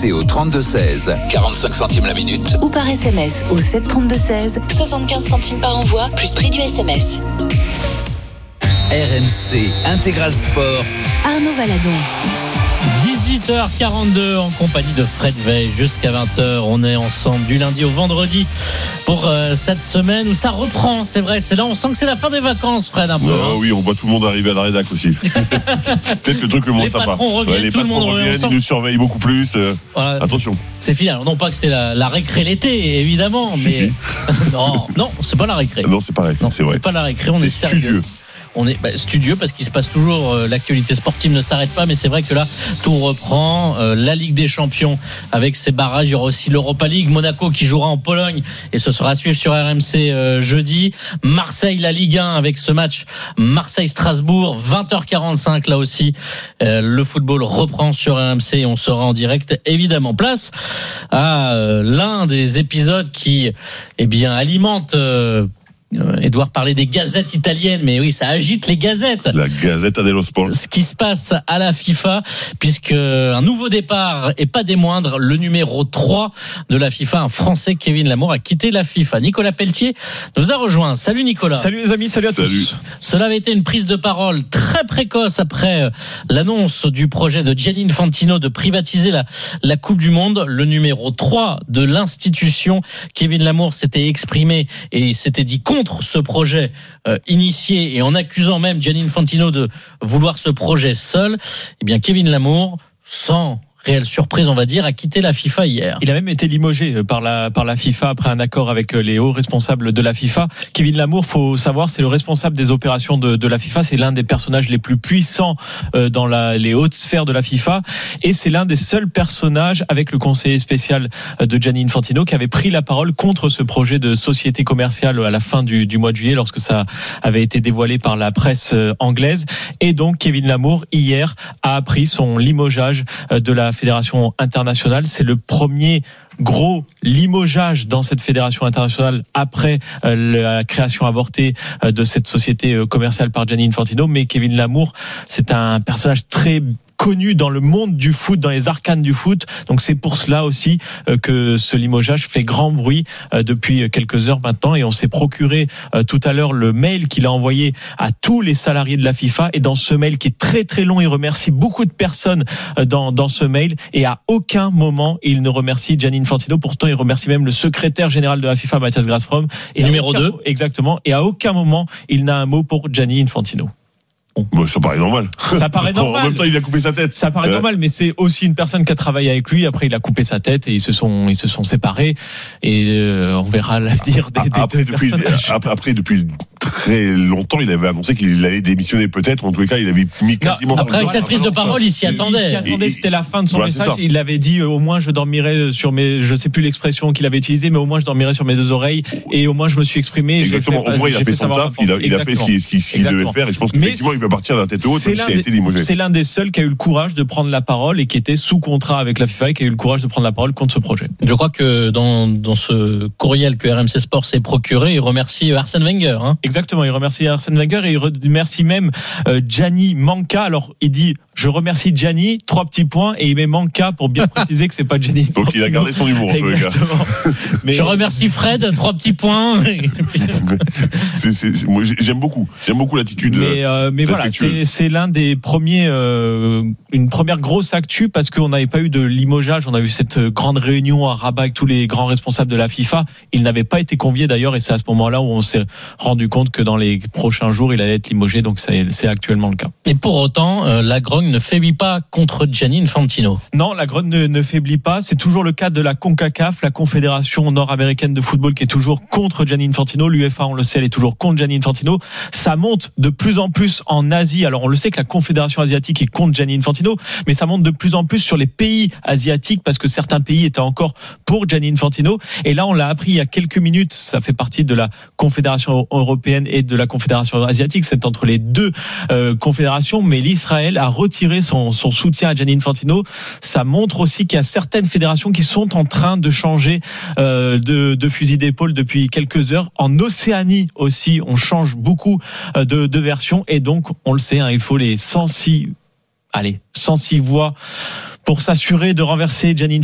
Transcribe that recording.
RMC au 32-16, 45 centimes la minute. Ou par SMS au 732-16, 75 centimes par envoi, plus prix du SMS. RMC Intégral Sport. Arnaud Valadon. 18h42 en compagnie de Fred Veil jusqu'à 20h. On est ensemble du lundi au vendredi pour cette semaine où ça reprend. C'est vrai, c'est là, on sent que c'est la fin des vacances, Fred, un peu. Oui, on voit tout le monde arriver à la rédac aussi. Peut-être le truc le moins sympa. Les patrons reviennent, tout le monde reviennent, ils nous surveillent beaucoup plus. Voilà. Attention. C'est final. Non pas que c'est la récré l'été, évidemment, mais non, c'est pas la récré. Non, c'est pareil. Non, c'est vrai. C'est pas la récré, on est sérieux. Studieux. On est studieux parce qu'il se passe toujours, l'actualité sportive ne s'arrête pas, mais c'est vrai que là tout reprend. La Ligue des Champions avec ses barrages, il y aura aussi l'Europa League, Monaco qui jouera en Pologne et ce sera à suivre sur RMC jeudi. Marseille, la Ligue 1 avec ce match Marseille-Strasbourg, 20h45 là aussi. Le football reprend sur RMC et on sera en direct évidemment. Place à l'un des épisodes qui alimente Edouard parlait des gazettes italiennes, mais oui, ça agite les gazettes. La Gazzetta dello Sport. Ce qui se passe à la FIFA, puisque un nouveau départ, et pas des moindres, le numéro 3 de la FIFA, un Français, Kevin Lamour, a quitté la FIFA. Nicolas Pelletier nous a rejoint. Salut Nicolas. Salut les amis, salut à tous. Cela avait été une prise de parole très précoce après l'annonce du projet de Gianni Infantino de privatiser la Coupe du Monde. Le numéro 3 de l'institution, Kevin Lamour, s'était exprimé et s'était dit contre ce projet initié et en accusant même Gianni Infantino de vouloir ce projet seul. Eh bien, Kevin Lamour, sans réelle surprise, on va dire, a quitté la FIFA hier. Il a même été limogé par la FIFA après un accord avec les hauts responsables de la FIFA. Kevin Lamour, faut savoir, c'est le responsable des opérations de la FIFA. C'est l'un des personnages les plus puissants dans les hautes sphères de la FIFA. Et c'est l'un des seuls personnages avec le conseiller spécial de Gianni Infantino qui avait pris la parole contre ce projet de société commerciale à la fin du mois de juillet lorsque ça avait été dévoilé par la presse anglaise. Et donc, Kevin Lamour, hier, a appris son limogeage de la fédération internationale. C'est le premier gros limogeage dans cette fédération internationale après la création avortée de cette société commerciale par Gianni Infantino. Mais Kevin Lamour, c'est un personnage très connu dans le monde du foot, dans les arcanes du foot. Donc c'est pour cela aussi que ce limogeage fait grand bruit depuis quelques heures maintenant. Et on s'est procuré tout à l'heure le mail qu'il a envoyé à tous les salariés de la FIFA. Et dans ce mail qui est très très long, il remercie beaucoup de personnes dans ce mail. Et à aucun moment, il ne remercie Gianni Infantino. Pourtant, il remercie même le secrétaire général de la FIFA, Matthias Grasfrom. Et numéro 2. Exactement. Et à aucun moment, il n'a un mot pour Gianni Infantino. Bon, ça paraît normal. Ça paraît normal. En même temps, il a coupé sa tête. Ça paraît normal, mais c'est aussi une personne qui a travaillé avec lui. Après, il a coupé sa tête et ils se sont séparés. Et on verra l'avenir des après, depuis très longtemps, il avait annoncé qu'il allait démissionner peut-être. En tous les cas, il avait mis quasiment. Après, avec cette prise de parole, il s'y attendait. C'était la fin de son message. Il avait dit au moins je dormirai sur je sais plus l'expression qu'il avait utilisée, mais au moins je dormirai sur mes deux oreilles. Et au moins je me suis exprimé. Exactement. Au moins, il a fait son taf. Il a fait ce qu'il devait faire. Et je pense qu'effectivement, il peut partir de la tête haute, même s'il a été limogé. C'est l'un des seuls qui a eu le courage de prendre la parole et qui était sous contrat avec la FIFA et qui a eu le courage de prendre la parole contre ce projet. Je crois que dans ce courriel que RMC Sport s'est procuré, il remercie Arsène Wenger. Exactement, il remercie Arsène Wenger et il remercie même Gianni Manca. Alors il dit je remercie Gianni, 3 petits points, et il met Manca pour bien préciser que c'est pas Gianni. Donc il a gardé son humour en tous les cas. Mais je remercie Fred, 3 petits points. Moi, j'aime beaucoup l'attitude. Mais voilà, c'est l'un des premiers, une première grosse actu parce qu'on n'avait pas eu de limogeage. On a eu cette grande réunion à Rabat avec tous les grands responsables de la FIFA. Il n'avait pas été convié d'ailleurs, et c'est à ce moment-là où on s'est rendu compte que dans les prochains jours, il allait être limogé. Donc c'est actuellement le cas. Et pour autant, la grogne ne faiblit pas contre Gianni Infantino. Non, la grogne ne faiblit pas. C'est toujours le cas de la CONCACAF, la Confédération nord-américaine de football, qui est toujours contre Gianni Infantino. L'UEFA, on le sait, elle est toujours contre Gianni Infantino. Ça monte de plus en plus en Asie. Alors on le sait que la Confédération asiatique est contre Gianni Infantino, mais ça monte de plus en plus sur les pays asiatiques parce que certains pays étaient encore pour Gianni Infantino. Et là, on l'a appris il y a quelques minutes. Ça fait partie de la Confédération européenne et de la Confédération asiatique. C'est entre les deux confédérations. Mais l'Israël a retiré son soutien à Gianni Infantino. Ça montre aussi qu'il y a certaines fédérations qui sont en train de changer de fusil d'épaule depuis quelques heures. En Océanie aussi, on change beaucoup de versions. Et donc, on le sait, il faut les 106 voix pour s'assurer de renverser Gianni